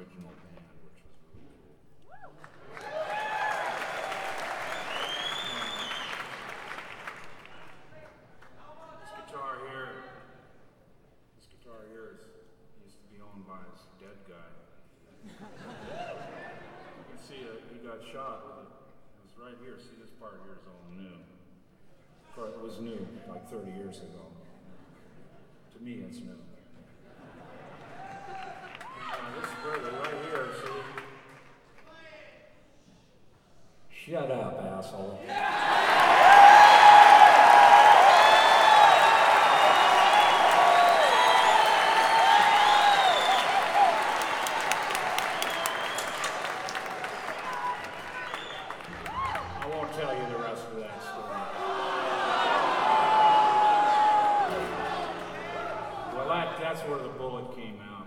original band, which was really cool. This guitar here used to be owned by this dead guy. You can see he got shot with it. It was right here. See, this part here is all new. It was new like 30 years ago. To me, it's new. This brother right here, see? Shut up, asshole. I won't tell you the rest of that story. Well, that's where the bullet came out.